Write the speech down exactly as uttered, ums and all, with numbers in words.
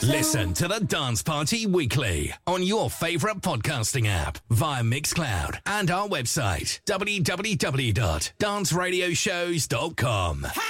Listen to the Dance Party weekly on your favourite podcasting app via Mixcloud and our website w w w dot dance radio shows dot com.